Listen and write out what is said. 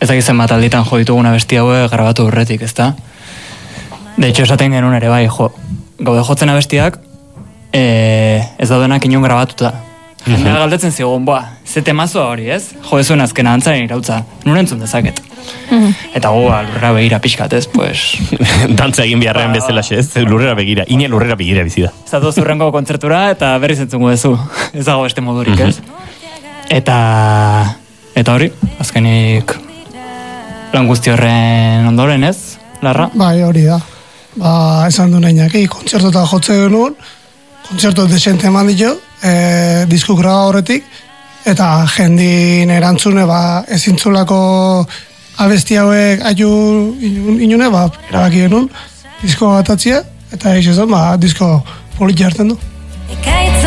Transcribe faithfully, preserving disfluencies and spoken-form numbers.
ezagizen bat alditan jo dituguna abesti hauek grabatu horretik, ezta? De hecho, esaten genuen ere bai, jo, gaude jotzen abestiak, e, ez daudenak inon grabatuta. Jendea galdetzen zigun, boa, ze temazoa hori, ez? Jo, ez zuen azkena antzaren irautza, nure entzun dezaket. Eta gu, lurrera begira pixkat, ez, pues... Dantza egin beharren bezala, ez? Lurrera begira, ine lurrera begira bizida. Zatu zurrengo kontzertura eta berriz entzungo dezu, ez dago beste modurik, ez? Eta... Eta hori, azkenik... Lan guzti horren ondoren, ez? Larra? Bai, hori da. Ba, esan du nahi naki, kontzertota jotze genuen, kontzertot desente eman ditu, e, disku graba horretik, eta jendin erantzune, ba, ezintzulako abesti hauek aiu inune, ba, erabaki genuen, disko bat atzia, eta eixezan, ba, disko politia hartzen du.